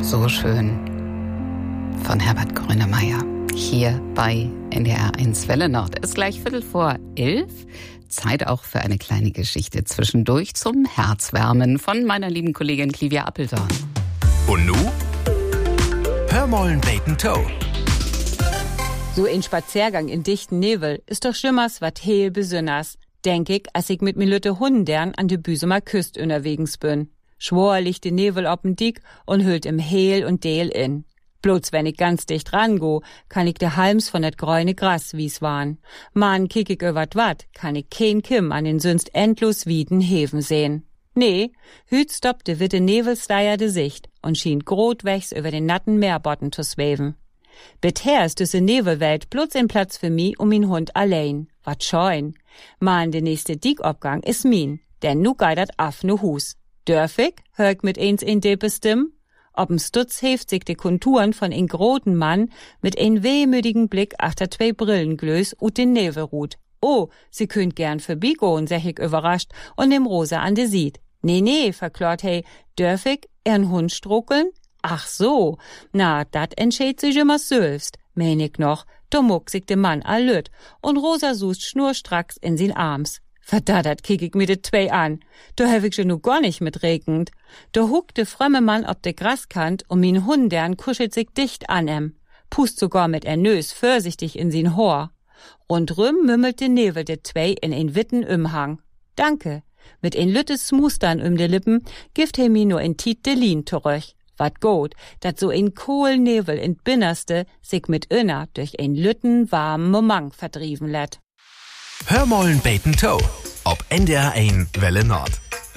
So schön von Herbert Grönemeyer hier bei NDR 1 Welle Nord. Es ist gleich 11:15. Zeit auch für eine kleine Geschichte zwischendurch zum Herzwärmen von meiner lieben Kollegin Clivia Appeltorn. Und nu? Hör mollen Bacon Toe. So ein Spaziergang in dichten Nebel ist doch schimmers wat heel besünners, denk ich, als ich mit mi lütte Hundern an de Büsumer Küst unterwegs bin. Schwor liegt de Nebel op'n Dick und hüllt im Heel und Deel in. Bloß wenn ich ganz dicht rango, kann ich de Halms von dat grüne Gras wie's waren. Man kick ich über wat, kann ich kein Kim an den sonst endlos wieden Heven sehen. Nee, hüt stoppt de witte Nebelsteier de Sicht und schien grotwächs über den natten Meerbotten zu schweben. Bisher ist diese Nebelwelt bloß ein Platz für mi und min Hund allein. Wat scheun. Man, de nächste Dickobgang is min, denn nu geidert af nu Hus. Dörfig, hör ich mit eins in de Bestimm? Ob'm Stutz heft sich de Konturen von ein groten Mann mit ein wehmütigen Blick achter zwei Brillenglös ut den Nebelrut. Oh, sie könnt gern vorbeigehen, sech ich überrascht und dem Rosa an de sieht. Nee, verklort hey, dörfig, ern Hund struckeln? Ach so, na, dat entscheid sich immer selbst, mein ich noch, da muck sich de Mann allüt und Rosa sucht schnurstracks in sin Arms. Verdattert kick ich mir de zwei an, da hab ich schon nu gar nicht mitregend. Da huckt de frömme Mann ob de Graskant und min Hundern kuschelt sich dicht an em, pust sogar mit Nös vorsichtig in sin Hor. Rundrum mümmelt de Nebel de zwei in ein witten Umhang. Danke, mit ein lüttes Smustern de Lippen gift he mi nur in Tiet de Lien zurück. Wat gut, dat so ein Kohlnebel in Binnerste sich mit Inner durch ein lütten warmen Moment verdrieven lätt. Hör mollen Bacon Toe. Ob NDR 1 Welle Nord.